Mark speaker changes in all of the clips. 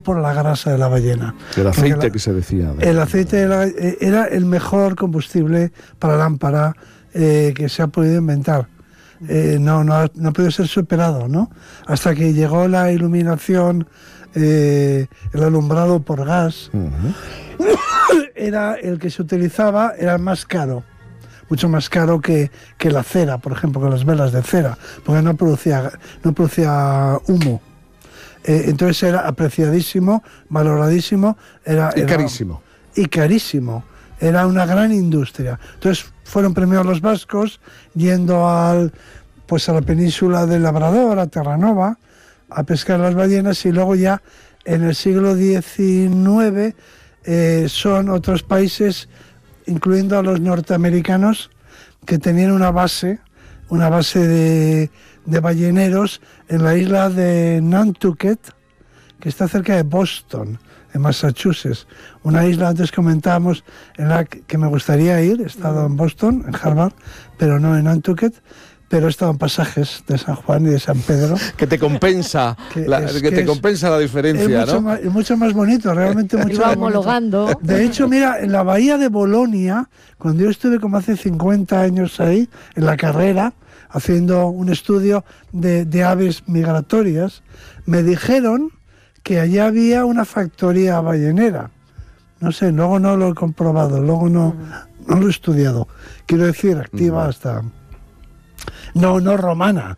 Speaker 1: por la grasa de la ballena.
Speaker 2: El aceite que se decía.
Speaker 1: El aceite era el mejor combustible para lámpara que se ha podido inventar. No ha podido ser superado, ¿no? Hasta que llegó la iluminación, el alumbrado por gas. Era el que se utilizaba, era el más caro. Mucho más caro que la cera, por ejemplo, que las velas de cera, porque no producía humo. Entonces era apreciadísimo, valoradísimo.
Speaker 2: Y carísimo.
Speaker 1: Y carísimo. Era una gran industria. Entonces fueron premiados los vascos yendo a la península del Labrador, a Terranova, a pescar las ballenas, y luego ya en el siglo XIX son otros países, incluyendo a los norteamericanos, que tenían una base de balleneros en la isla de Nantucket, que está cerca de Boston, en Massachusetts. Una isla, antes comentábamos, en la que me gustaría ir. He estado en Boston, en Harvard, pero no en Nantucket. Pero he estado en pasajes de San Juan y de San Pedro.
Speaker 2: Que te compensa, compensa la diferencia, ¿no?
Speaker 1: Es mucho más bonito, realmente mucho más
Speaker 3: homologando.
Speaker 1: bonito. De hecho, mira, en la bahía de Bolonia, cuando yo estuve como hace 50 años ahí, en la carrera, haciendo un estudio de aves migratorias, me dijeron que allá había una factoría ballenera. No sé, luego no lo he comprobado, luego no lo he estudiado. Quiero decir, activa hasta... No romana,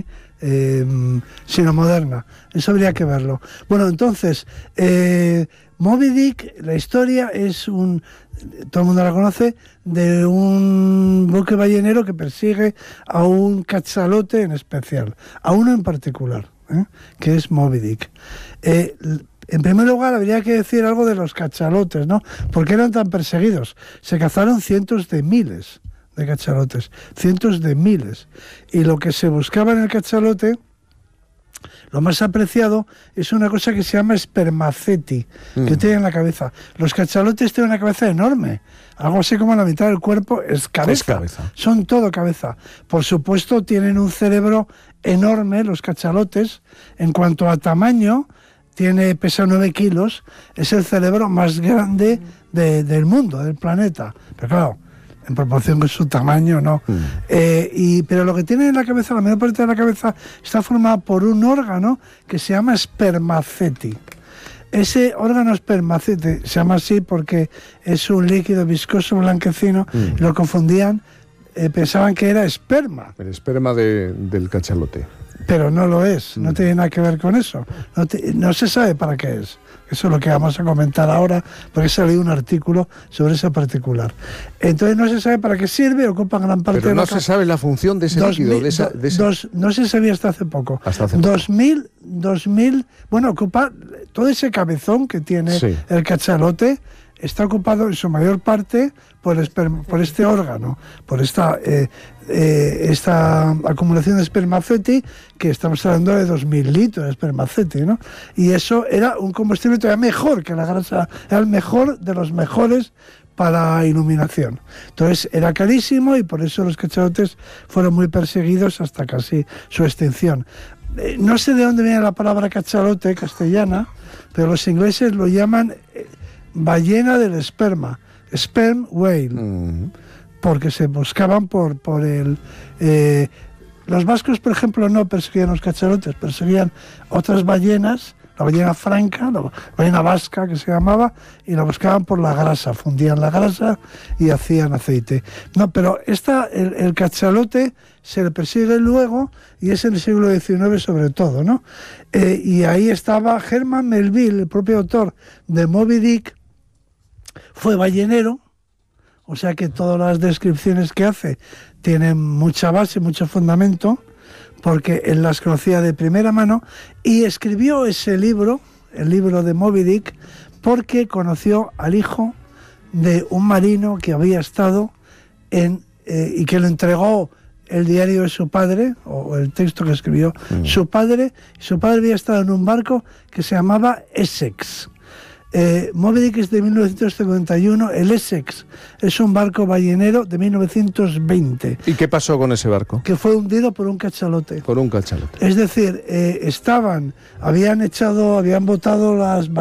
Speaker 1: sino moderna. Eso habría que verlo. Bueno, entonces, Moby Dick, la historia es todo el mundo la conoce, de un buque ballenero que persigue a un cachalote en especial, a uno en particular, que es Moby Dick. En primer lugar, habría que decir algo de los cachalotes, ¿no? ¿Por qué eran tan perseguidos? Se cazaron cientos de miles de cachalotes, cientos de miles. Y lo que se buscaba en el cachalote, lo más apreciado, es una cosa que se llama spermaceti, que tiene en la cabeza. Los cachalotes tienen una cabeza enorme, algo así como la mitad del cuerpo es cabeza. Son todo cabeza. Por supuesto, tienen un cerebro enorme, los cachalotes. En cuanto a tamaño, pesa 9 kilos, es el cerebro más grande del mundo, del planeta. Pero claro, en proporción con su tamaño, no. Pero lo que tiene en la cabeza, la mayor parte de la cabeza, está formada por un órgano que se llama spermaceti. Ese órgano spermaceti se llama así porque es un líquido viscoso blanquecino, y lo confundían, pensaban que era esperma.
Speaker 2: El esperma del cachalote.
Speaker 1: Pero no lo es, no tiene nada que ver con eso. No se sabe para qué es. Eso es lo que vamos a comentar ahora, porque he salido un artículo sobre ese particular. Entonces no se sabe para qué sirve, ocupa gran parte de la...
Speaker 2: Pero no se sabe la función de ese líquido.
Speaker 1: No se sabía hasta hace poco.
Speaker 2: Hasta hace poco.
Speaker 1: 2000, bueno, ocupa todo ese cabezón que tiene el cachalote, está ocupado en su mayor parte por este órgano, por esta acumulación de spermaceti, que estamos hablando de 2000 litros de spermaceti, ¿no? Y eso era un combustible todavía mejor que la grasa, era el mejor de los mejores para iluminación. Entonces era carísimo y por eso los cachalotes fueron muy perseguidos hasta casi su extinción. No sé de dónde viene la palabra cachalote castellana, pero los ingleses lo llaman ballena del esperma, sperm whale, porque se buscaban por el... los vascos, por ejemplo, no perseguían los cachalotes, perseguían otras ballenas, la ballena franca, la ballena vasca que se llamaba, y la buscaban por la grasa, fundían la grasa y hacían aceite. No, pero el cachalote se le persigue luego, y es en el siglo XIX sobre todo, ¿no? Y ahí estaba Herman Melville, el propio autor de Moby Dick, fue ballenero, o sea que todas las descripciones que hace tienen mucha base, mucho fundamento, porque él las conocía de primera mano, y escribió ese libro, el libro de Moby Dick, porque conoció al hijo de un marino que había estado y que le entregó el diario de su padre, o el texto que escribió su padre. Su padre había estado en un barco que se llamaba Essex. Moby Dick es de 1951, el Essex es un barco ballenero de 1920.
Speaker 2: ¿Y qué pasó con ese barco?
Speaker 1: Que fue hundido por un cachalote.
Speaker 2: Por un cachalote.
Speaker 1: Es decir, habían botado las